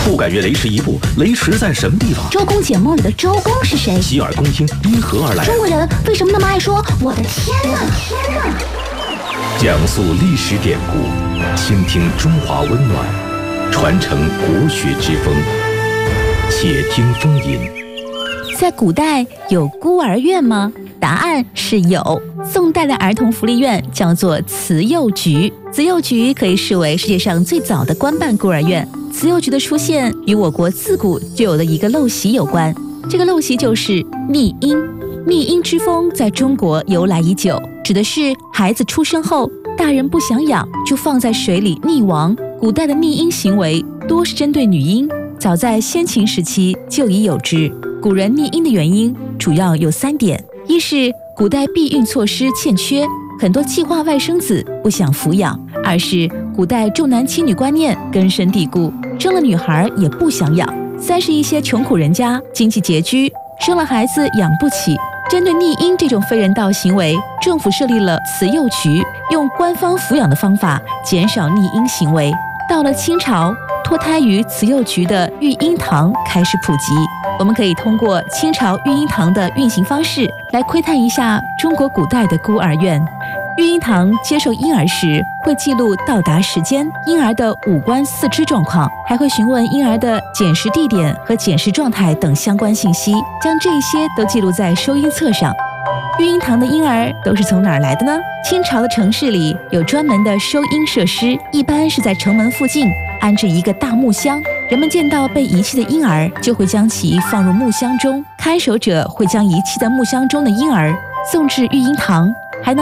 不敢越雷池一步，雷池在什么地方？ 周公解梦里的周公是谁？ 洗耳恭听，因何而来？ 中国人为什么那么爱说我的天哪？ 讲述历史典故，倾听中华温暖，传承国学之风。且听风吟。 在古代有孤儿院吗？答案是有。宋代的儿童福利院叫做慈幼局，慈幼局可以视为世界上最早的官办孤儿院。慈幼局的出现与我国自古就有的一个陋习有关，这个陋习就是溺婴。溺婴之风在中国由来已久，指的是孩子出生后，大人不想养，就放在水里溺亡。古代的溺婴行为多是针对女婴，早在先秦时期就已有之。古人溺婴的原因主要有3点：一是古代避孕措施欠缺，很多计划外生子不想抚养；二是古代重男轻女观念根深蒂固，生了女孩也不想养；三是一些穷苦人家经济拮据，生了孩子养不起。针对溺婴这种非人道行为，政府设立了慈幼局，用官方抚养的方法减少溺婴行为。到了清朝，脱胎于慈幼局的育婴堂开始普及。我们可以通过清朝育婴堂的运行方式来窥探一下中国古代的孤儿院。育婴堂接受婴儿时，会记录到达时间、婴儿的五官四肢状况，还会询问婴儿的捡食地点和捡食状态等相关信息，将这些都记录在收婴册上。育婴堂的婴儿都是从哪儿来的呢？清朝的城市里有专门的收婴设施，一般是在城门附近安置一个大木箱，人们见到被遗弃的婴儿，就会将其放入木箱中，看守者会将遗弃的木箱中的婴儿送至育婴堂，